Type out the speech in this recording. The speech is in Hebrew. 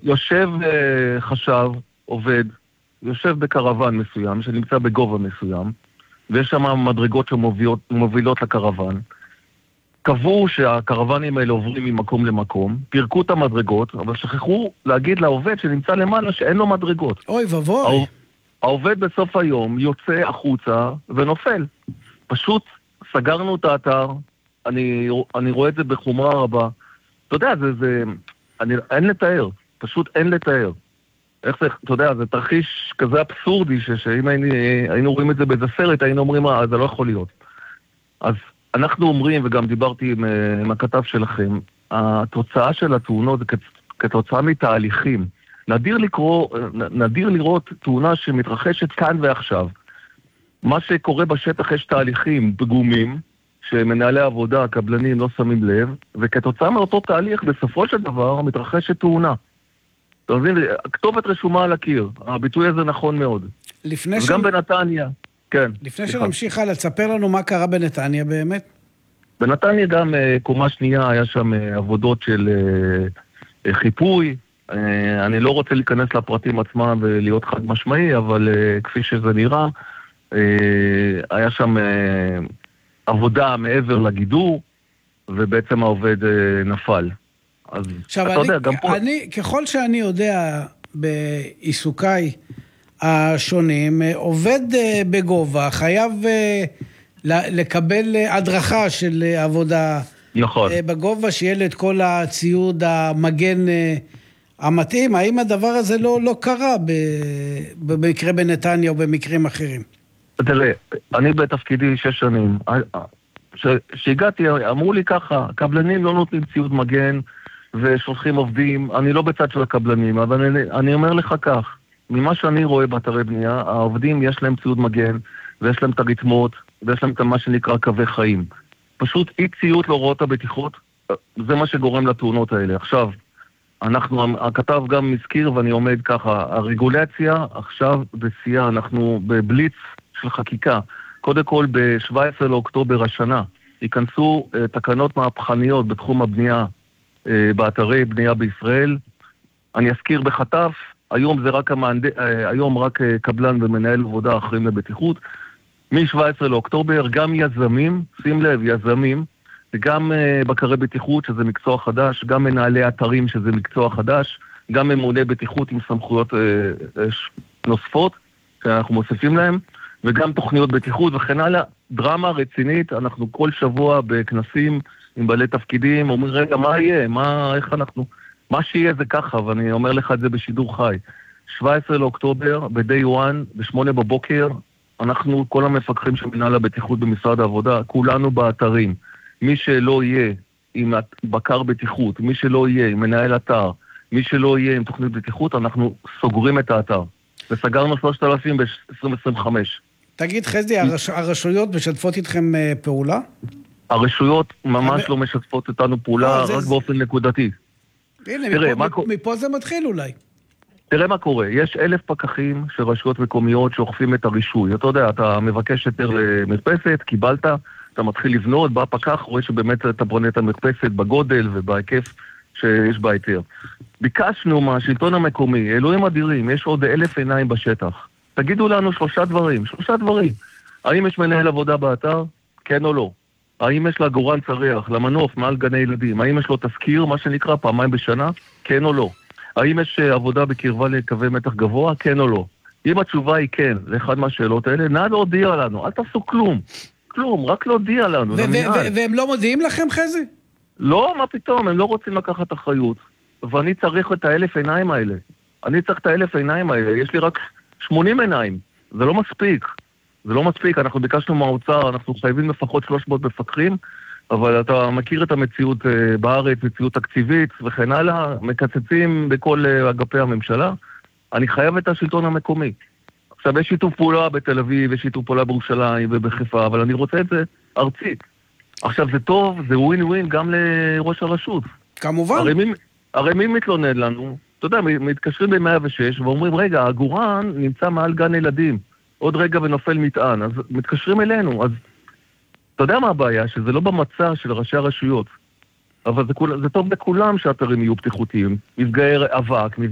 יושב חשב, עובד, יושב בקרוון מסוים, שנמצא בגובה מסוים, ויש שם מדרגות שמובילות לקרוון. קבעו שהקרוונים האלה עוברים ממקום למקום, פירקו את המדרגות, אבל שכחו להגיד לעובד שנמצא למעלה שאין לו מדרגות. אוי ובוי. העובד בסוף היום יוצא החוצה ונופל. פשוט סגרנו את האתר, אני רואה את זה בחומרה רבה. אתה יודע, אין לתאר, פשוט אין לתאר. איך זה, אתה יודע, זה תרחיש כזה אבסורדי, שאם היינו רואים את זה באיזה סרט, היינו אומרים, זה לא יכול להיות. אז אנחנו אומרים, וגם דיברתי עם הכתב שלכם, התוצאה של התאונות זה כתוצאה מתהליכים. נדיר לראות תאונה שמתרחשת כאן ועכשיו. מה שקורה בשטח יש תהליכים פגומים, שמנהלי העבודה, הקבלנים לא שמים לב, וכתוצאה מאותו תהליך, בסופו של דבר, מתרחשת תאונה. אתה מבין, הכתובת רשומה על הקיר. הביטוי הזה נכון מאוד. וגם בנתניה, כן. לפני שנמשיך הלאה, תספר לנו מה קרה בנתניה באמת. בנתניה גם קומה שנייה, היה שם עבודות של חיפוי. אני לא רוצה להיכנס לפרטים עצמם ולהיות חד משמעי, אבל כפי שזה נראה, היה שם עבודה מעבר לגידור, ובעצם העובד נפל. עכשיו, ככל שאני יודע בעיסוקיי השונים, עובד בגובה חייב לקבל הדרכה של עבודה נכון. בגובה, שיהיה לו את כל הציוד המגן המתאים. האם הדבר הזה לא קרה במקרה בנתניה או במקרים אחרים? תראה, אני בתפקידי 6 שנים. שהגעתי, אמרו לי ככה, הקבלנים לא נותנים ציוד מגן ושולחים עובדים. אני לא בצד של הקבלנים, אבל אני אומר לך כך, ממה שאני רואה באתרי בנייה, העובדים יש להם ציוד מגן, ויש להם את הרתמות, ויש להם את מה שנקרא קווי חיים. פשוט אי ציות להוראות הבטיחות, זה מה שגורם לתאונות האלה. עכשיו, הכתב גם מזכיר, ואני עומד ככה, הרגולציה עכשיו בשיאה, אנחנו בבליץ של חקיקה. קודם כל, ב-17 לאוקטובר השנה, ייכנסו תקנות מהפכניות בתחום הבנייה, באתרי בנייה בישראל. אני אזכיר בחטף, היום רק קבלן ומנהל עבודה אחרים לבטיחות. מ-17 לאוקטובר, גם יזמים, שים לב, יזמים, וגם בקרי בטיחות, שזה מקצוע חדש, גם מנהלי אתרים, שזה מקצוע חדש, גם ממוני בטיחות עם סמכויות נוספות, שאנחנו מוסיפים להם, וגם תוכניות בטיחות וכן הלאה. דרמה רצינית, אנחנו כל שבוע בכנסים עם בעלי תפקידים, אומרים, רגע, מה יהיה? איך אנחנו? מה שיהיה זה ככה, ואני אומר לך את זה בשידור חי. 17 לאוקטובר, ב-day one, ב-8 בבוקר, אנחנו, כל המפקחים של מנהל הבטיחות במשרד העבודה, כולנו באתרים. מי שלא יהיה עם בקר בטיחות, מי שלא יהיה עם מנהל אתר, מי שלא יהיה עם תוכנית בטיחות, אנחנו סוגרים את האתר. וסגרנו 3,000 ב-2025. תגיד, חזי, הרשויות משתפות איתכם פעולה? הרשויות ממש לא משתפות איתנו פעולה, רק באופן נקודתי. הנה, מפה זה מתחיל אולי. תראה מה קורה, יש 1,000 פקחים של רשויות מקומיות שאוכפים את הרישוי. אתה יודע, אתה מבקש יותר למרפסת, קיבלת, אתה מתחיל לבנות, בא פקח, רואה שבאמת אתה בונה את המרפסת בגודל ובהיקף שיש בה היתר. ביקשנו מהשלטון המקומי, אלוהים אדירים, יש עוד 1,000 עיניים בשטח. תגידו לנו 3 דברים. האם יש מנהל עבודה באתר? כן או לא? האם יש לעגורן צריח, למנוף, מעל גני ילדים? האם יש לו תזכיר, מה שנקרא, פעמיים בשנה? כן או לא? האם יש עבודה בקרבה לקווי מתח גבוה? כן או לא? אם התשובה היא כן, לאחד מהשאלות האלה, נא להודיע לנו, אל תעשו כלום, רק להודיע לנו. והם לא מודיעים לכם, חזי? לא, מה פתאום, הם לא רוצים לקחת אחריות. ואני צריך את 1,000 עיניים האלה. יש לי רק 80 עיניים. זה לא מספיק. אנחנו ביקשנו מהאוצר, אנחנו חייבים לפחות 300 מפקחים, אבל אתה מכיר את המציאות בארץ, מציאות תקציבית וכן הלאה, מקצצים בכל אגפי הממשלה. אני חייב את השלטון המקומי. עכשיו, יש שיתוף פעולה בתל אביב, יש שיתוף פעולה בירושלים ובחיפה, אבל אני רוצה את זה ארצית. עכשיו, זה טוב, זה ווין ווין גם לראש הרשות. כמובן. הרי מי מתלונן לנו? אתה יודע, מתקשרים ב-106 ואומרים, רגע, הגורן נמצא מעל גן ילדים. עוד רגע ונופל מטען. אז מתקשרים אלינו. אז אתה יודע מה הבעיה? שזה לא במצע של ראשי הרשויות. אבל זה טוב לכולם שהאתרים יהיו בטיחותיים. מפגעי אבק,